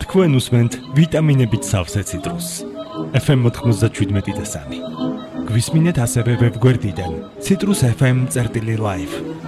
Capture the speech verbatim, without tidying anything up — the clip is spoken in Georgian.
თქვენ უსმენთ ვიტამინებით სავსე ციტრუსს. ეფ ემ ninety-seven და three. გვისმინეთ ასევე ვებგვერდიდან citrus f m წერტილი live.